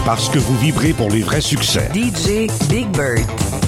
Parce que vous vibrez pour les vrais succès. DJ Big Bird.